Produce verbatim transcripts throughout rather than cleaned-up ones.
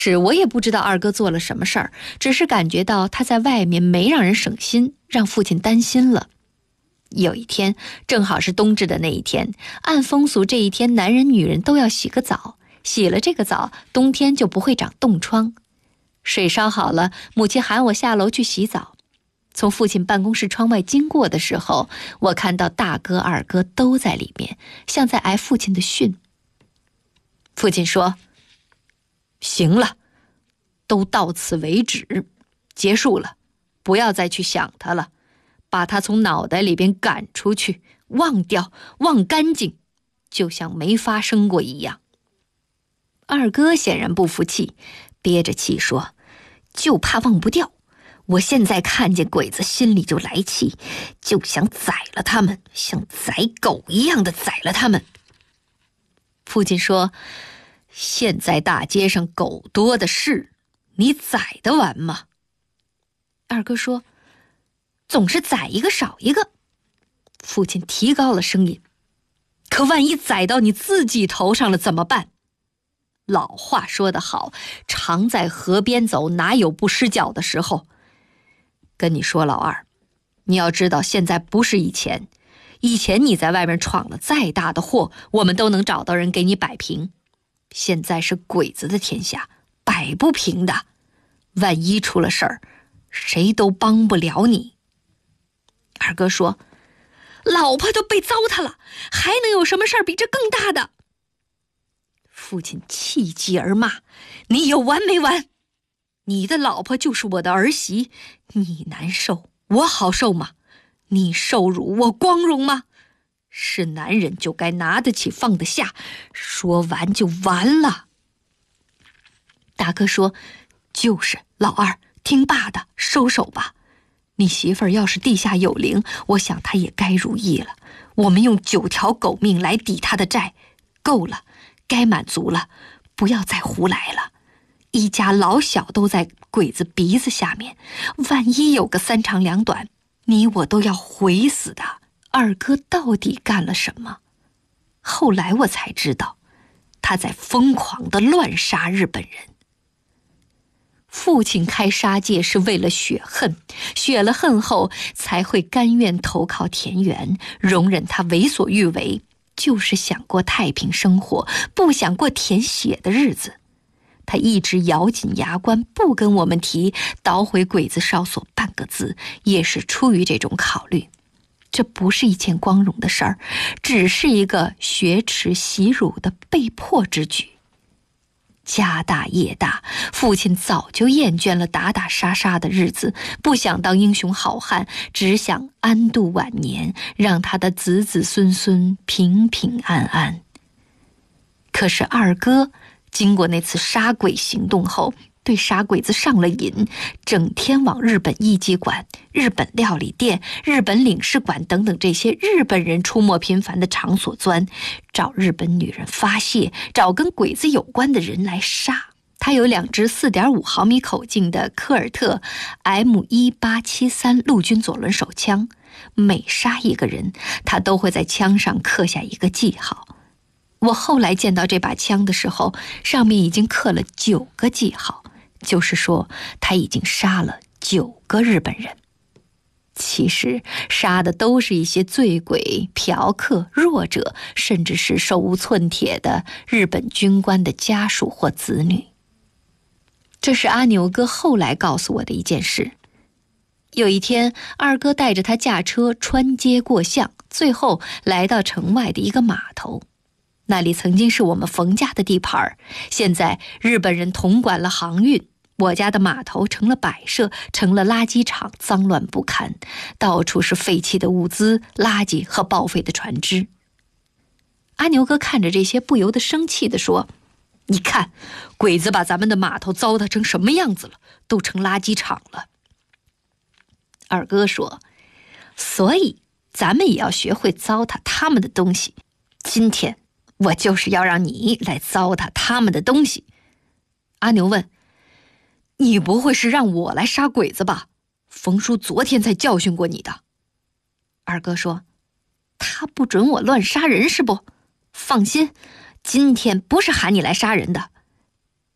是我也不知道二哥做了什么事儿，只是感觉到他在外面没让人省心，让父亲担心了。有一天，正好是冬至的那一天，按风俗这一天男人女人都要洗个澡，洗了这个澡，冬天就不会长冻疮。水烧好了，母亲喊我下楼去洗澡。从父亲办公室窗外经过的时候，我看到大哥二哥都在里面，像在挨父亲的训。父亲说，行了，都到此为止，结束了，不要再去想他了，把他从脑袋里边赶出去，忘掉，忘干净，就像没发生过一样。二哥显然不服气，憋着气说，就怕忘不掉，我现在看见鬼子心里就来气，就想宰了他们，像宰狗一样的宰了他们。父亲说，现在大街上狗多的是，你宰得完吗？二哥说，总是宰一个少一个。父亲提高了声音，可万一宰到你自己头上了怎么办？老话说得好，常在河边走，哪有不湿脚的时候？跟你说，老二，你要知道现在不是以前，以前你在外面闯了再大的祸，我们都能找到人给你摆平。现在是鬼子的天下，摆不平的，万一出了事儿，谁都帮不了你。二哥说，老婆都被糟蹋了，还能有什么事儿比这更大的？父亲气急而骂，你有完没完？你的老婆就是我的儿媳，你难受，我好受吗？你受辱，我光荣吗？是男人就该拿得起放得下，说完就完了。大哥说，就是老二，听爸的，收手吧。你媳妇儿要是地下有灵，我想她也该如意了。我们用九条狗命来抵她的债，够了，该满足了，不要再胡来了。一家老小都在鬼子鼻子下面，万一有个三长两短，你我都要毁死的。二哥到底干了什么？后来我才知道，他在疯狂地乱杀日本人。父亲开杀戒是为了雪恨，雪了恨后才会甘愿投靠田园，容忍他为所欲为，就是想过太平生活，不想过舔血的日子。他一直咬紧牙关，不跟我们提捣毁鬼子哨所半个字，也是出于这种考虑。这不是一件光荣的事儿，只是一个雪耻袭辱的被迫之举。家大业大，父亲早就厌倦了打打杀杀的日子，不想当英雄好汉，只想安度晚年，让他的子子孙孙平平安安。可是二哥经过那次杀鬼行动后，对杀鬼子上了瘾，整天往日本艺伎馆、日本料理店、日本领事馆等等这些日本人出没频繁的场所钻，找日本女人发泄，找跟鬼子有关的人来杀。他有两支 四点五毫米口径的科尔特 M 一八七三 陆军左轮手枪，每杀一个人，他都会在枪上刻下一个记号。我后来见到这把枪的时候，上面已经刻了九个记号，就是说他已经杀了九个日本人。其实杀的都是一些醉鬼、嫖客、弱者，甚至是手无寸铁的日本军官的家属或子女。这是阿牛哥后来告诉我的一件事。有一天，二哥带着他驾车穿街过巷，最后来到城外的一个码头。那里曾经是我们冯家的地盘，现在日本人统管了航运，我家的码头成了摆设，成了垃圾场，脏乱不堪，到处是废弃的物资、垃圾和报废的船只。阿牛哥看着这些，不由得生气地说，你看，鬼子把咱们的码头糟蹋成什么样子了，都成垃圾场了。二哥说，所以咱们也要学会糟蹋他们的东西。今天我就是要让你来糟蹋他们的东西。阿牛问，你不会是让我来杀鬼子吧？冯叔昨天才教训过你的。二哥说，他不准我乱杀人是不？放心，今天不是喊你来杀人的。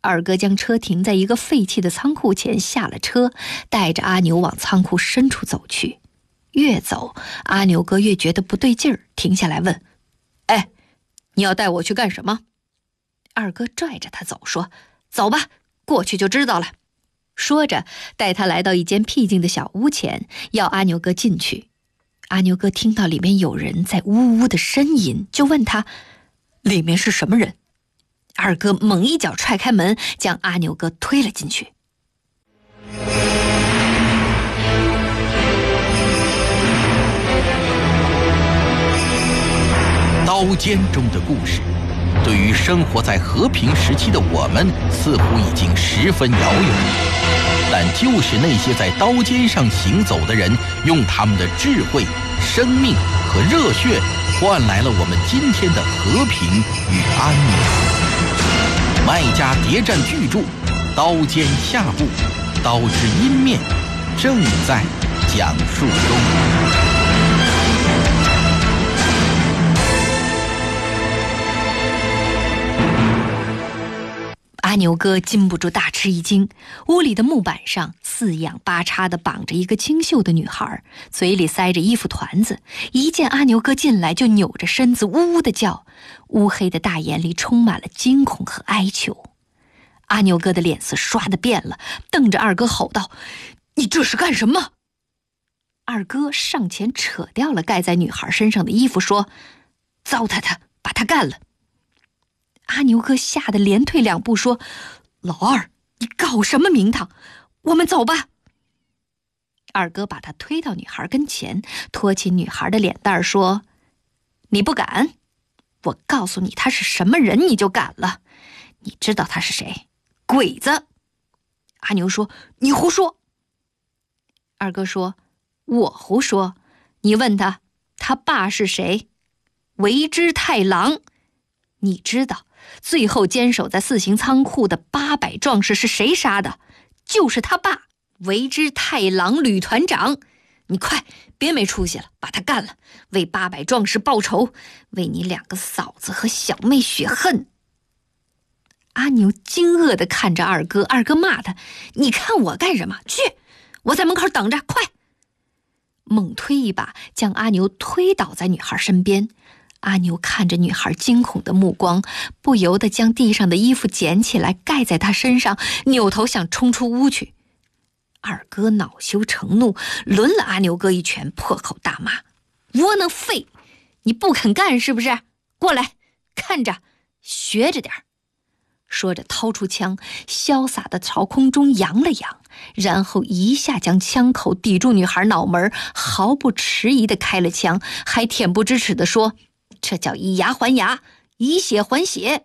二哥将车停在一个废弃的仓库前，下了车，带着阿牛往仓库深处走去。越走，阿牛哥越觉得不对劲儿，停下来问：哎，你要带我去干什么？二哥拽着他走，说：走吧，过去就知道了。说着带他来到一间僻静的小屋前，要阿牛哥进去。阿牛哥听到里面有人在呜呜的呻吟，就问他里面是什么人。二哥猛一脚踹开门，将阿牛哥推了进去。 刀尖中的故事，对于生活在和平时期的我们似乎已经十分遥远，但就是那些在刀尖上行走的人，用他们的智慧、生命和热血换来了我们今天的和平与安宁。麦家谍战巨著《刀尖下部》，刀之阴面正在讲述中。 阿牛哥禁不住大吃一惊，屋里的木板上四仰八叉地绑着一个清秀的女孩，嘴里塞着衣服团子，一见阿牛哥进来就扭着身子呜呜地叫，乌黑的大眼里充满了惊恐和哀求。阿牛哥的脸色刷得变了，瞪着二哥吼道：你这是干什么？二哥上前扯掉了盖在女孩身上的衣服，说：糟蹋他，把他干了。阿牛哥吓得连退两步，说：老二，你搞什么名堂？我们走吧。二哥把他推到女孩跟前，托起女孩的脸蛋说：你不敢？我告诉你他是什么人，你就敢了。你知道他是谁？鬼子。阿牛说：你胡说。二哥说：我胡说？你问他，他爸是谁？为之太郎。你知道最后坚守在四行仓库的八百壮士是谁杀的？就是他爸，为之太郎旅团长。你快别没出息了，把他干了，为八百壮士报仇，为你两个嫂子和小妹雪恨。阿牛惊愕地看着二哥，二哥骂他：你看我干什么？去，我在门口等着，快！猛推一把，将阿牛推倒在女孩身边。阿牛看着女孩惊恐的目光，不由得将地上的衣服捡起来盖在她身上，扭头想冲出屋去。二哥恼羞成怒，抡了阿牛哥一拳，破口大骂：窝囊废，你不肯干是不是？过来，看着，学着点。说着掏出枪，潇洒地朝空中扬了扬，然后一下将枪口抵住女孩脑门，毫不迟疑地开了枪，还恬不知耻地说：这叫以牙还牙，以血还血。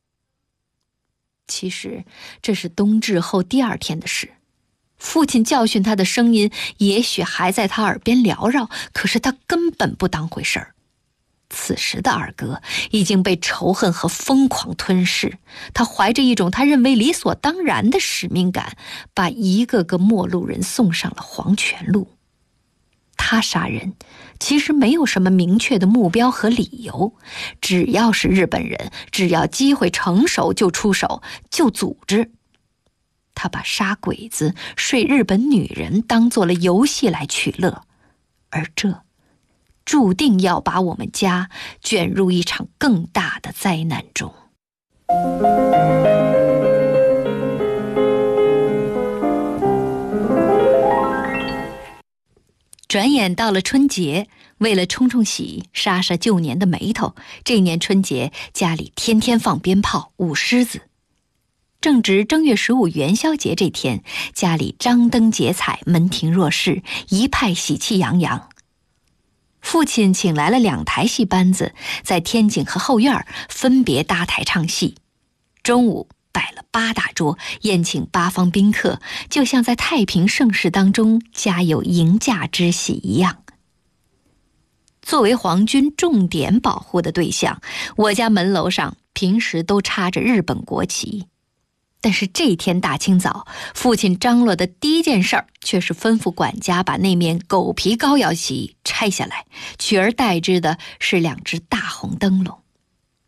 其实这是冬至后第二天的事，父亲教训他的声音也许还在他耳边缭绕，可是他根本不当回事儿。此时的二哥已经被仇恨和疯狂吞噬，他怀着一种他认为理所当然的使命感，把一个个陌路人送上了黄泉路。他杀人其实没有什么明确的目标和理由，只要是日本人，只要机会成熟就出手，就组织。他把杀鬼子、睡日本女人当做了游戏来取乐，而这注定要把我们家卷入一场更大的灾难中。转眼到了春节，为了冲冲喜，杀杀旧年的霉头，这年春节家里天天放鞭炮、舞狮子。正值正月十五元宵节这天，家里张灯结彩，门庭若市，一派喜气洋洋。父亲请来了两台戏班子，在天井和后院分别搭台唱戏。中午摆了八大桌，宴请八方宾客，就像在太平盛世当中家有迎驾之喜一样。作为皇军重点保护的对象，我家门楼上平时都插着日本国旗。但是这天大清早，父亲张罗的第一件事儿却是吩咐管家把那面狗皮膏药旗拆下来，取而代之的是两只大红灯笼。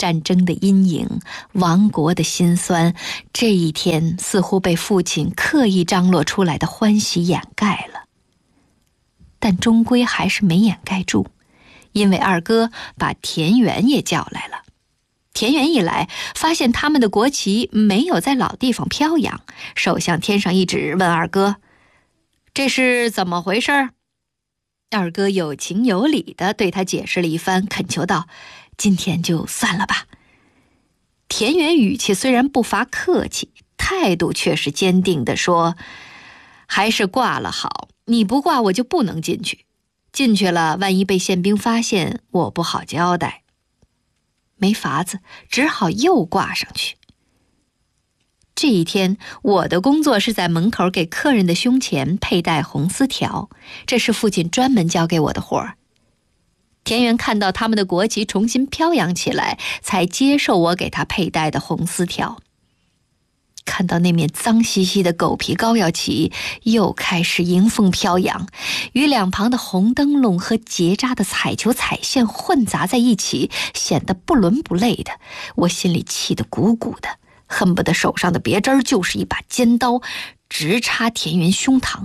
战争的阴影，亡国的辛酸，这一天似乎被父亲刻意张罗出来的欢喜掩盖了。但终归还是没掩盖住，因为二哥把田园也叫来了。田园一来，发现他们的国旗没有在老地方飘扬，手向天上一指，问二哥：“这是怎么回事？”二哥有情有理地对他解释了一番，恳求道：“今天就算了吧。”田园语气虽然不乏客气，态度却是坚定地说：“还是挂了好，你不挂我就不能进去，进去了万一被宪兵发现，我不好交代。”没法子，只好又挂上去。这一天，我的工作是在门口给客人的胸前佩戴红丝条，这是父亲专门交给我的活儿。田园看到他们的国旗重新飘扬起来，才接受我给他佩戴的红丝条。看到那面脏兮兮的狗皮膏药旗又开始迎风飘扬，与两旁的红灯笼和结扎的彩球彩线混杂在一起，显得不伦不类的。我心里气得鼓鼓的，恨不得手上的别针就是一把尖刀，直插田园胸膛。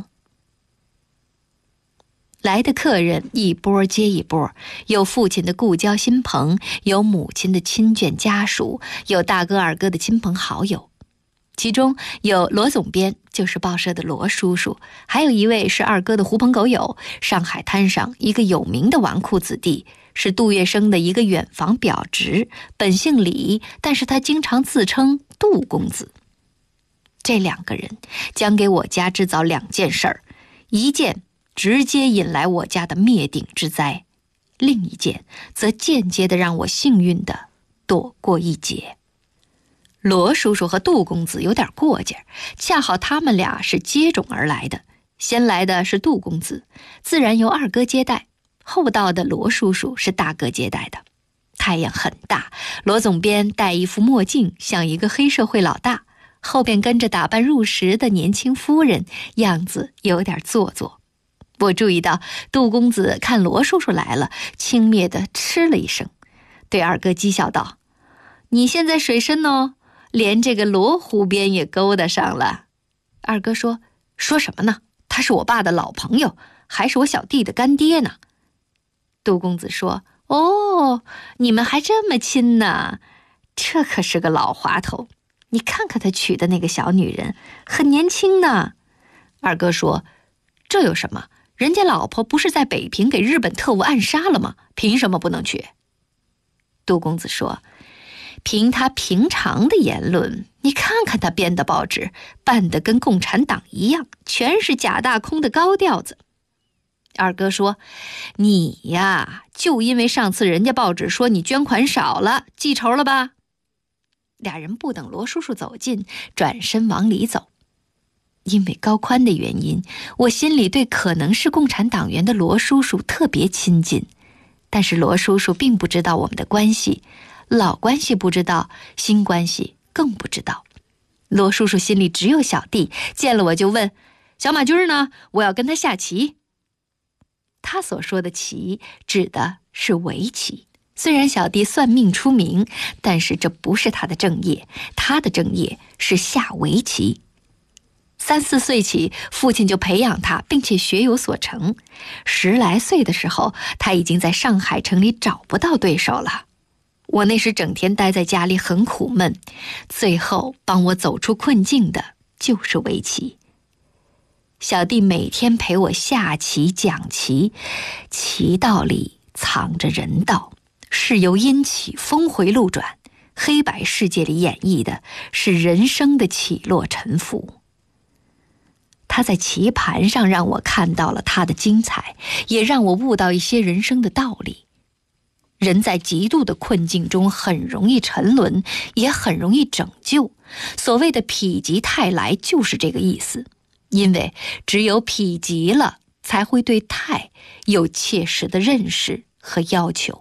来的客人一波接一波，有父亲的故交新朋，有母亲的亲眷家属，有大哥二哥的亲朋好友。其中有罗总编，就是报社的罗叔叔，还有一位是二哥的狐朋狗友，上海滩上一个有名的纨绔子弟，是杜月笙的一个远房表侄，本姓李，但是他经常自称杜公子。这两个人将给我家制造两件事儿，一件直接引来我家的灭顶之灾，另一件则间接的让我幸运的躲过一劫。罗叔叔和杜公子有点过劲儿，恰好他们俩是接踵而来的。先来的是杜公子，自然由二哥接待，后到的罗叔叔是大哥接待的。太阳很大，罗总编戴一副墨镜，像一个黑社会老大，后边跟着打扮入时的年轻夫人，样子有点做作。我注意到杜公子看罗叔叔来了，轻蔑地嗤了一声，对二哥讥笑道：“你现在水深哦，连这个罗湖边也勾搭上了。”二哥说：“说什么呢？他是我爸的老朋友，还是我小弟的干爹呢。”杜公子说：“哦，你们还这么亲呢？这可是个老滑头，你看看他娶的那个小女人，很年轻呢。”二哥说：“这有什么？人家老婆不是在北平给日本特务暗杀了吗？凭什么不能娶？”杜公子说：“凭他平常的言论，你看看他编的报纸，办得跟共产党一样，全是假大空的高调子。”二哥说：“你呀，就因为上次人家报纸说你捐款少了，记仇了吧？”俩人不等罗叔叔走近，转身往里走。因为高宽的原因，我心里对可能是共产党员的罗叔叔特别亲近，但是罗叔叔并不知道我们的关系，老关系不知道，新关系更不知道。罗叔叔心里只有小弟，见了我就问：“小马驹呢？我要跟他下棋。”他所说的棋指的是围棋，虽然小弟算命出名，但是这不是他的正业，他的正业是下围棋。三四岁起，父亲就培养他，并且学有所成。十来岁的时候，他已经在上海城里找不到对手了。我那时整天待在家里很苦闷，最后帮我走出困境的就是围棋。小弟每天陪我下棋讲棋，棋道里藏着人道，事由因起，峰回路转，黑白世界里演绎的是人生的起落沉浮。他在棋盘上让我看到了他的精彩，也让我悟到一些人生的道理。人在极度的困境中很容易沉沦，也很容易拯救。所谓的否极泰来就是这个意思，因为只有否极了，才会对泰有切实的认识和要求。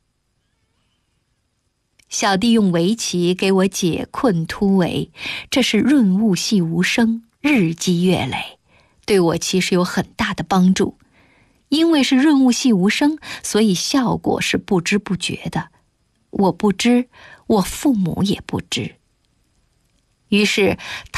小弟用围棋给我解困突围，这是润物细无声，日积月累，对我其实有很大的帮助。因为是润物细无声，所以效果是不知不觉的。 我不知，我父母也不知。于是